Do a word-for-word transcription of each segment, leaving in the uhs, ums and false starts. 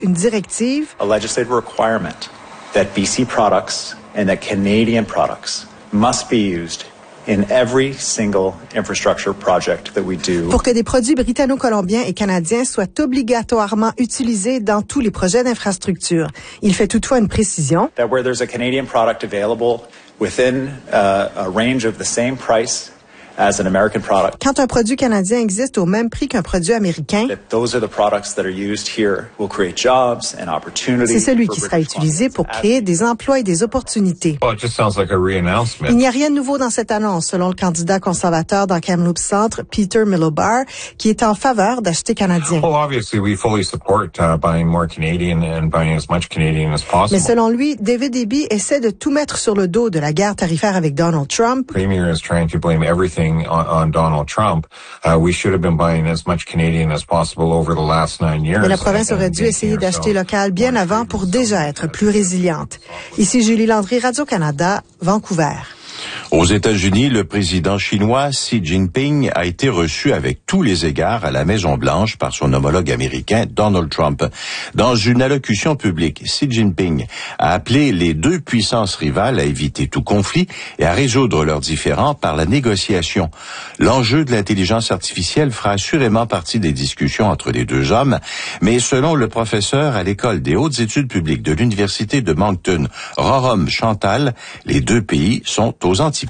une directive. A legislative requirement that B C products and that Canadian products must be used in every single infrastructure project that we do. Pour que des produits britanno-colombiens et canadiens soient obligatoirement utilisés dans tous les projets d'infrastructure. Il fait toutefois une précision. That where there's a Canadian product available within uh, a range of the same price as an American product. Quand un produit canadien existe au même prix qu'un produit américain, those are the products that are used here will create jobs and opportunities. C'est celui qui sera utilisé pour créer des emplois et des opportunités. Well, it just sounds like a re-announcement. Il n'y a rien de nouveau dans cette annonce, selon le candidat conservateur dans Kamloops Centre, Peter Milobar, qui est en faveur d'acheter canadien. Well, obviously, we fully support uh, buying more Canadian and buying as much Canadian as possible. Mais selon lui, David Eby essaie de tout mettre sur le dos de la guerre tarifaire avec Donald Trump. The Premier is trying to blame everything On, on Donald Trump. Uh, we should have been buying as much Canadian as possible over the last nine years. Mais la province aurait dû essayer d'acheter local bien avant pour déjà être plus résiliente. Ici Julie Landry, Radio-Canada, Vancouver. Aux États-Unis, le président chinois Xi Jinping a été reçu avec tous les égards à la Maison-Blanche par son homologue américain Donald Trump. Dans une allocution publique, Xi Jinping a appelé les deux puissances rivales à éviter tout conflit et à résoudre leurs différends par la négociation. L'enjeu de l'intelligence artificielle fera assurément partie des discussions entre les deux hommes, mais selon le professeur à l'École des hautes études publiques de l'Université de Moncton, Rorom Chantal, les deux pays sont aux antipodes.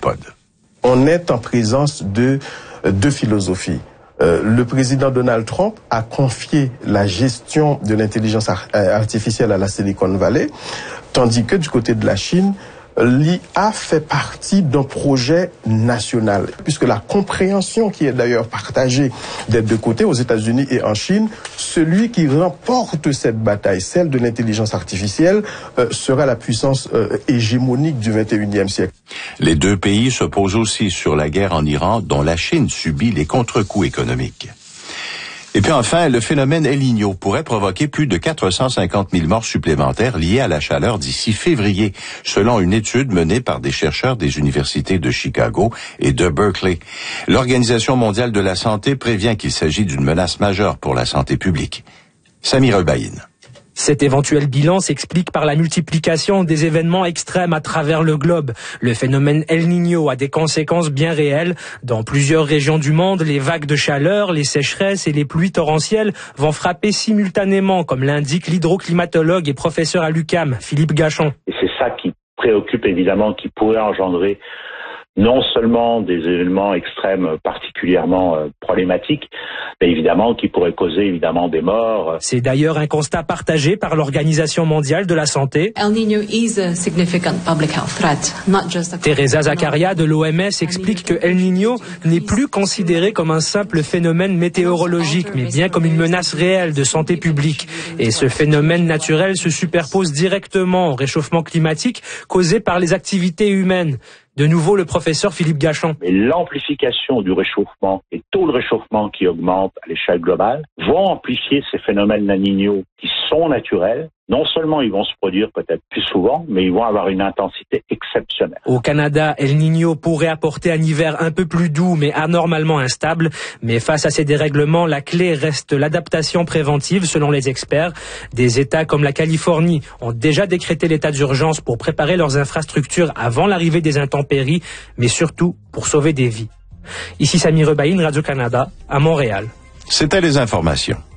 On est en présence de deux philosophies. Euh, le président Donald Trump a confié la gestion de l'intelligence artificielle à la Silicon Valley, tandis que du côté de la Chine, l'I A fait partie d'un projet national, puisque la compréhension qui est d'ailleurs partagée des deux côtés, aux États-Unis et en Chine, celui qui remporte cette bataille, celle de l'intelligence artificielle, euh, sera la puissance euh, hégémonique du vingt et unième siècle. Les deux pays s'opposent aussi sur la guerre en Iran, dont la Chine subit les contre-coups économiques. Et puis enfin, le phénomène El Niño pourrait provoquer plus de quatre cent cinquante mille morts supplémentaires liées à la chaleur d'ici février, selon une étude menée par des chercheurs des universités de Chicago et de Berkeley. L'Organisation mondiale de la santé prévient qu'il s'agit d'une menace majeure pour la santé publique. Samir El-Baïn. Cet éventuel bilan s'explique par la multiplication des événements extrêmes à travers le globe. Le phénomène El Niño a des conséquences bien réelles. Dans plusieurs régions du monde, les vagues de chaleur, les sécheresses et les pluies torrentielles vont frapper simultanément, comme l'indique l'hydroclimatologue et professeur à l'U Q A M, Philippe Gachon. Et c'est ça qui préoccupe évidemment, qui pourrait engendrer non seulement des événements extrêmes particulièrement euh, problématiques, mais évidemment qui pourraient causer évidemment des morts. C'est d'ailleurs un constat partagé par l'Organisation mondiale de la santé. El Niño is a significant public health threat, not just a... Teresa Zakaria de l'O M S explique que El Niño n'est plus considéré comme un simple phénomène météorologique, mais bien comme une menace réelle de santé publique. Et ce phénomène naturel se superpose directement au réchauffement climatique causé par les activités humaines. De nouveau, le professeur Philippe Gachon. Et l'amplification du réchauffement et taux de réchauffement qui augmente à l'échelle globale vont amplifier ces phénomènes El Niño qui sont naturels. Non seulement ils vont se produire peut-être plus souvent, mais ils vont avoir une intensité exceptionnelle. Au Canada, El Niño pourrait apporter un hiver un peu plus doux, mais anormalement instable. Mais face à ces dérèglements, la clé reste l'adaptation préventive, selon les experts. Des États comme la Californie ont déjà décrété l'état d'urgence pour préparer leurs infrastructures avant l'arrivée des intempéries, mais surtout pour sauver des vies. Ici Samir El-Baïn, Radio-Canada, à Montréal. C'était les informations.